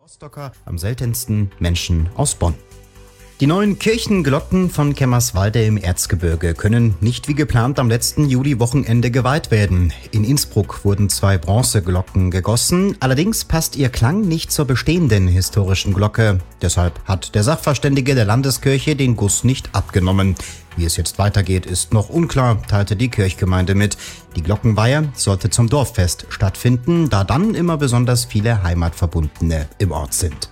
Rostocker, am seltensten Menschen aus Bonn. Die neuen Kirchenglocken von Kemmerswalde im Erzgebirge können nicht wie geplant am letzten Juli-Wochenende geweiht werden. In Innsbruck wurden 2 Bronzeglocken gegossen, allerdings passt ihr Klang nicht zur bestehenden historischen Glocke. Deshalb hat der Sachverständige der Landeskirche den Guss nicht abgenommen. Wie es jetzt weitergeht, ist noch unklar, teilte die Kirchgemeinde mit. Die Glockenweihe sollte zum Dorffest stattfinden, da dann immer besonders viele Heimatverbundene im Ort sind.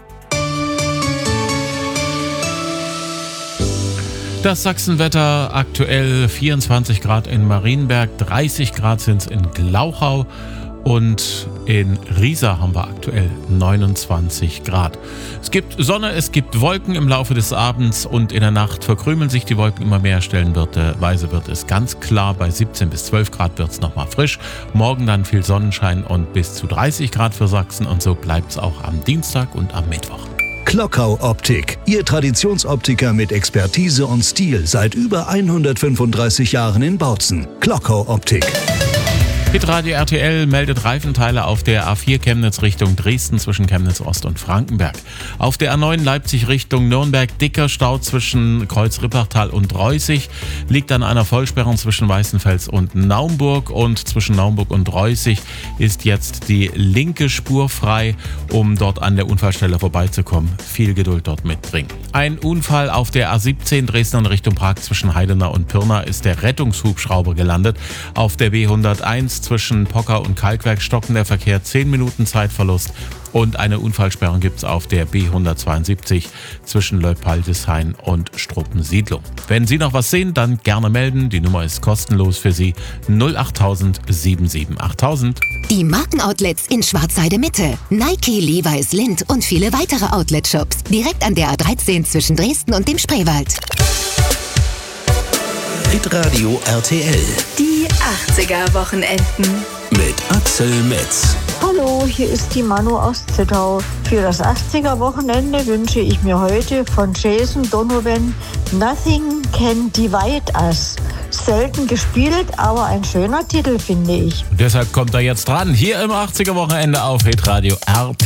Das Sachsenwetter: aktuell 24 Grad in Marienberg, 30 Grad sind es in Glauchau und in Riesa haben wir aktuell 29 Grad. Es gibt Sonne, es gibt Wolken im Laufe des Abends und in der Nacht verkrümeln sich die Wolken immer mehr. Stellenweise wird es ganz klar, bei 17 bis 12 Grad wird es nochmal frisch. Morgen dann viel Sonnenschein und bis zu 30 Grad für Sachsen und so bleibt es auch am Dienstag und am Mittwoch. Klockau Optik, Ihr Traditionsoptiker mit Expertise und Stil seit über 135 Jahren in Bautzen. Klockau Optik. Hitradio RTL meldet Reifenteile auf der A4 Chemnitz Richtung Dresden zwischen Chemnitz Ost und Frankenberg. Auf der A9 Leipzig Richtung Nürnberg dicker Stau zwischen Kreuz-Rippachtal und Reußig. Liegt an einer Vollsperrung zwischen Weißenfels und Naumburg, und zwischen Naumburg und Reußig ist jetzt die linke Spur frei, um dort an der Unfallstelle vorbeizukommen. Viel Geduld dort mitbringen. Ein Unfall auf der A17 Dresden in Richtung Prag zwischen Heidenau und Pirna ist der Rettungshubschrauber gelandet. Auf der B101 zwischen Pocker und Kalkwerk stocken der Verkehr, 10 Minuten Zeitverlust, und eine Unfallsperrung gibt es auf der B172 zwischen Leupaldeshain und Struppensiedlung. Wenn Sie noch was sehen, dann gerne melden. Die Nummer ist kostenlos für Sie: 08000 77 8000. Die Markenoutlets in Schwarzheide Mitte, Nike, Levi's, Lindt und viele weitere Outlet-Shops direkt an der A13 zwischen Dresden und dem Spreewald. Hitradio RTL Die 80er-Wochenenden. mit Axel Metz. Hallo, hier ist die Manu aus Zittau. Für das 80er-Wochenende wünsche ich mir heute von Jason Donovan Nothing Can Divide Us. Selten gespielt, aber ein schöner Titel, finde ich. Deshalb kommt er jetzt dran, hier im 80er-Wochenende auf Hitradio RTL.